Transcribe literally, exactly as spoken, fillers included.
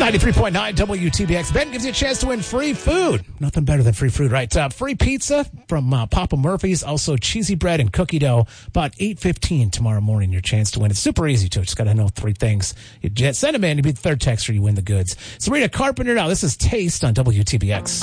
ninety-three point nine W T B X. Ben gives you a chance to win free food. Nothing better than free food, right? Uh, free pizza from uh, Papa Murphy's. Also cheesy bread and cookie dough. About eight fifteen tomorrow morning, your chance to win. It's super easy, too. Just got to know three things. You just send them in. You be the third texter, you win the goods. Serena Carpenter now. This is Taste on W T B X.